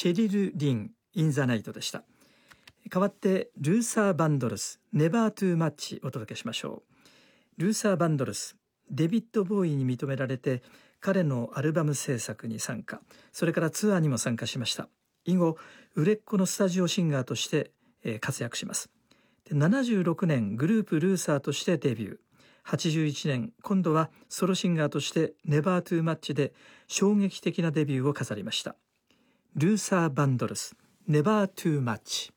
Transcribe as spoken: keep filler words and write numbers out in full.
シェリル・リン・イン・ザ・ナイトでした。代わってルーサー・バンドルス、ネバー・トゥー・マッチお届けしましょう。ルーサー・バンドルス、デビッド・ボーイに認められて彼のアルバム制作に参加、それからツアーにも参加しました。以後売れっ子のスタジオシンガーとして活躍します。でななじゅうろくねんグループルーサーとしてデビュー、はちじゅういちねん今度はソロシンガーとしてネバー・トゥー・マッチで衝撃的なデビューを飾りました。ルーサー・バンドルス、ネバー・トゥー・マッチ。